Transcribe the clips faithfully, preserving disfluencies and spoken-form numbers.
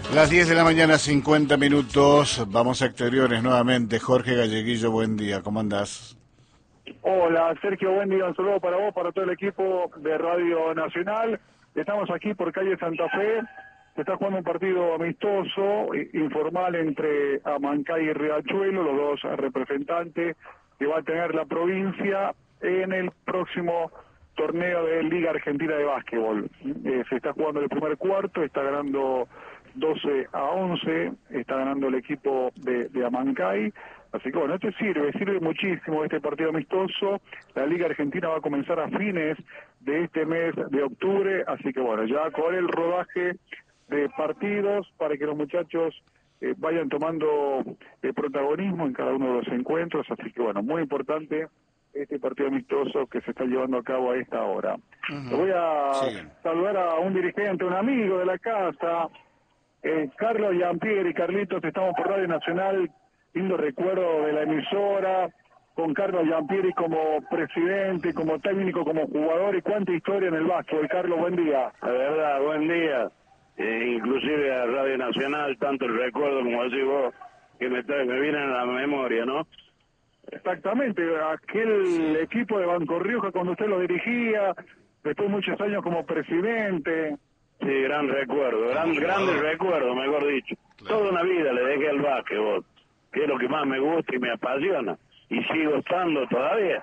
Las diez de la mañana, cincuenta minutos. Vamos a exteriores nuevamente. Jorge Galleguillo, buen día. ¿Cómo andás? Hola, Sergio, buen día. Un saludo para vos, para todo el equipo de Radio Nacional. Estamos aquí por calle Santa Fe. Se está jugando un partido amistoso, informal, entre Amancay y Riachuelo, los dos representantes que va a tener la provincia en el próximo torneo de Liga Argentina de Básquetbol. Eh, se está jugando el primer cuarto, está ganando doce a once, está ganando el equipo de, de Amancay. Así que bueno, este sirve, sirve muchísimo este partido amistoso. La Liga Argentina va a comenzar a fines de este mes de octubre, así que bueno, ya con el rodaje de partidos para que los muchachos eh, vayan tomando el protagonismo en cada uno de los encuentros, así que bueno, muy importante este partido amistoso que se está llevando a cabo a esta hora. Uh-huh. Le voy a sí. saludar a un dirigente, un amigo de la casa, eh, Carlos Giampieri. Carlitos, estamos por Radio Nacional, lindo recuerdo de la emisora, con Carlos Giampieri como presidente, como técnico, como jugador, y cuánta historia en el básquetbol. Carlos, buen día. La verdad, buen día. Eh, inclusive a Radio Nacional, tanto el recuerdo como decís vos, que me, trae, me viene a la memoria, ¿no? Exactamente, aquel equipo de Banco Rioja cuando usted lo dirigía, después muchos años como presidente. Sí, gran recuerdo, gran, grandes recuerdos, mejor dicho. Claro. Toda una vida le dejé al básquetbol, que es lo que más me gusta y me apasiona, y sigo estando todavía,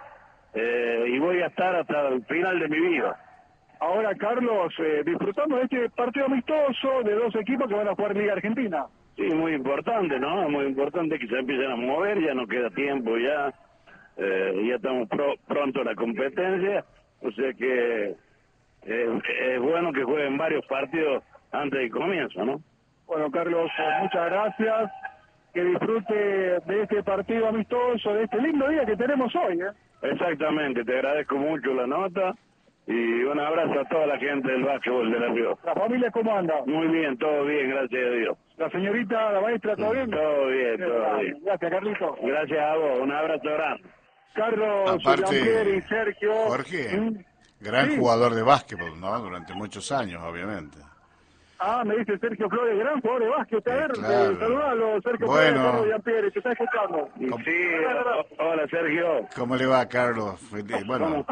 eh, y voy a estar hasta el final de mi vida. Ahora, Carlos, eh, disfrutando de este partido amistoso de dos equipos que van a jugar Liga Argentina. Sí, muy importante, ¿no? Muy importante que se empiecen a mover, ya no queda tiempo, ya eh, ya estamos pro, pronto a la competencia, o sea que eh, es bueno que jueguen varios partidos antes del comienzo, ¿no? Bueno, Carlos, muchas gracias, que disfrute de este partido amistoso, de este lindo día que tenemos hoy, ¿eh? Exactamente, te agradezco mucho la nota. Y un abrazo a toda la gente del básquetbol de La Rioja. ¿La familia cómo anda? Muy bien, todo bien, gracias a Dios. ¿La señorita, la maestra, todo bien? Todo bien, todo bien. Gracias, Carlito. Gracias a vos, un abrazo grande. Carlos, Giampieri, Sergio. Jorge, ¿Mm? gran sí. jugador de básquetbol, ¿no? Durante muchos años, obviamente. Ah, me dice Sergio Flores, gran jugador de básquet. A ver, sí, claro. eh, saludalo, Sergio bueno. Flores, Carlos Giampieri, te está escuchando. Sí, hola, Sergio. ¿Cómo le va, Carlos? Bueno...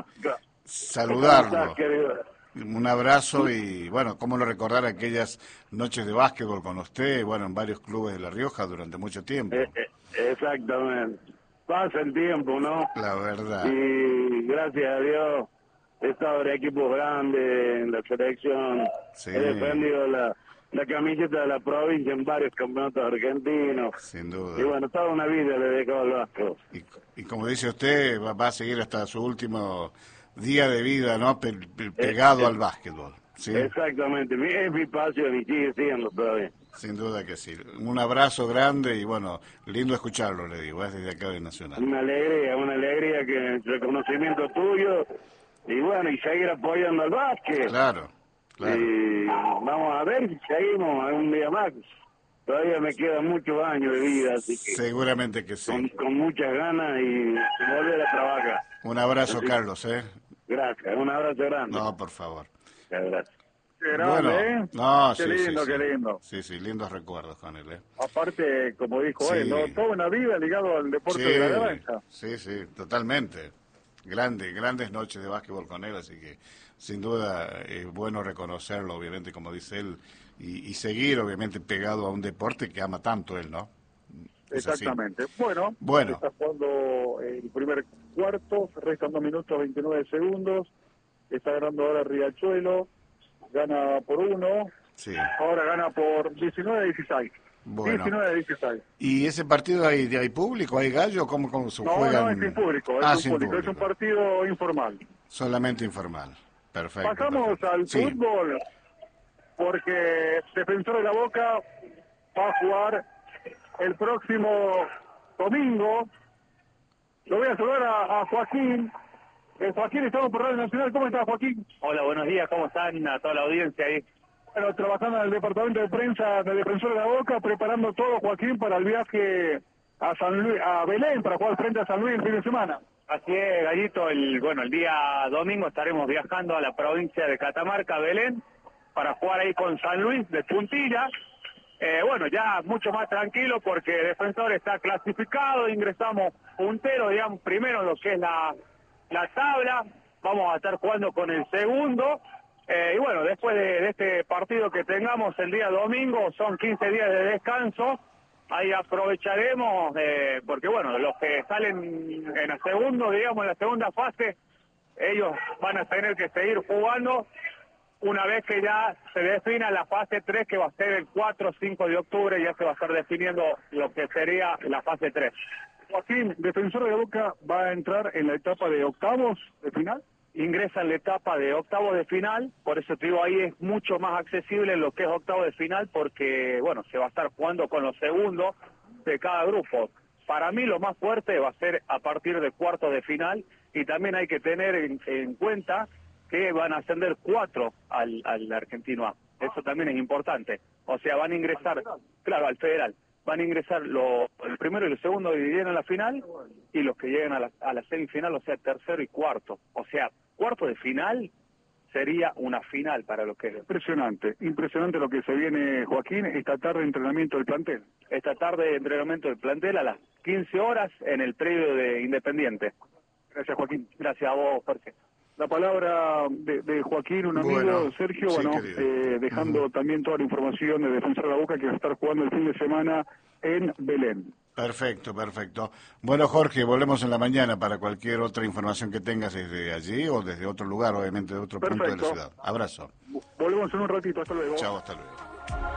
saludarlo, un abrazo y bueno, cómo lo recordar aquellas noches de básquetbol con usted, bueno, en varios clubes de La Rioja durante mucho tiempo. Eh, eh, exactamente, pasa el tiempo, ¿no? La verdad. Y gracias a Dios he estado en equipos grandes, en la selección, sí. He defendido la, la camiseta de la provincia en varios campeonatos argentinos. Sin duda. Y bueno, toda una vida le he dedicado al básquetbol. Y, y como dice usted, va, va a seguir hasta su último día de vida, ¿no? Pe pe pegado es, al básquetbol. ¿Sí? Exactamente, es mi pasión y sigue siendo todavía. Sin duda que sí. Un abrazo grande y bueno, lindo escucharlo, le digo, es desde acá de Nacional. Una alegría, una alegría que el reconocimiento tuyo y bueno, y seguir apoyando al básquet. Claro, claro. Y vamos a ver si seguimos algún día más. Todavía me quedan muchos años de vida, así que... Seguramente que sí. Con, con muchas ganas y volver a trabajar. Un abrazo, así, Carlos, ¿eh? Gracias, un abrazo grande. No, por favor. Muchas gracias. Qué grande, bueno, ¿eh? No, qué sí, lindo, sí, qué sí. lindo. Sí, sí, lindos recuerdos con él, ¿eh? Aparte, como dijo sí. él, ¿no? Toda una vida ligado al deporte sí, de la defensa. Sí, sí, totalmente. Grande, grandes noches de básquetbol con él, así que sin duda es bueno reconocerlo, obviamente, como dice él, y, y seguir, obviamente, pegado a un deporte que ama tanto él, ¿no? Es exactamente. Así. Bueno, bueno, está jugando el primer cuarto, restan dos minutos veintinueve segundos, está ganando ahora Riachuelo, gana por uno, sí. ahora gana por diecinueve a dieciséis. Bueno. diecinueve a dieciséis. ¿Y ese partido hay, hay público, hay gallo? ¿Cómo, cómo se no, juegan? No, es sin público, es, ah, sin público. público. Es un partido informal. Solamente informal, perfecto. Pasamos perfecto. al sí. fútbol, porque Defensor de la Boca va a jugar el próximo domingo. Lo voy a saludar a, a Joaquín. Eh, Joaquín, estamos por Radio Nacional. ¿Cómo estás, Joaquín? Hola, buenos días, ¿cómo están? A toda la audiencia ahí. Bueno, trabajando en el departamento de prensa del Defensor de la Boca, preparando todo, Joaquín, para el viaje a San Luis, a Belén, para jugar frente a San Luis el fin de semana. Así es, Gallito, el, bueno, el día domingo estaremos viajando a la provincia de Catamarca, Belén, para jugar ahí con San Luis de Puntilla. eh, bueno, ya mucho más tranquilo porque Defensor está clasificado, ingresamos puntero, digamos, primero en lo que es la, la tabla, vamos a estar jugando con el segundo, eh, y bueno, después de, de este partido que tengamos el día domingo, son quince días de descanso, ahí aprovecharemos, eh, porque bueno, los que salen en el segundo, digamos, en la segunda fase, ellos van a tener que seguir jugando una vez que ya se defina la fase tres, que va a ser el cuatro o cinco de octubre, ya se va a estar definiendo lo que sería la fase tres. Joaquín, Defensor de Boca va a entrar en la etapa de octavos de final. Ingresa en la etapa de octavos de final, por eso te digo, ahí es mucho más accesible lo que es octavo de final, porque, bueno, se va a estar jugando con los segundos de cada grupo. Para mí lo más fuerte va a ser a partir de cuartos de final, y también hay que tener en, en cuenta que van a ascender cuatro al, al Argentino A. Eso también es importante. O sea, van a ingresar, claro, al federal. Van a ingresar lo, el primero y el segundo que lleguen a la final, y los que lleguen a la, a la semifinal, o sea, tercero y cuarto. O sea, cuarto de final sería una final para los que... Impresionante, impresionante lo que se viene, Joaquín, esta tarde de entrenamiento del plantel. Esta tarde de entrenamiento del plantel a las quince horas en el predio de Independiente. Gracias, Joaquín. Gracias a vos, Jorge. La palabra de, de Joaquín, un amigo, Bueno, Sergio, sí, bueno, eh, dejando uh-huh. también toda la información de Defensor de la Boca, que va a estar jugando el fin de semana en Belén. Perfecto, perfecto. Bueno, Jorge, volvemos en la mañana para cualquier otra información que tengas desde allí o desde otro lugar, obviamente de otro Perfecto. punto de la ciudad. Abrazo. Volvemos en un ratito, hasta luego. Chao, hasta luego.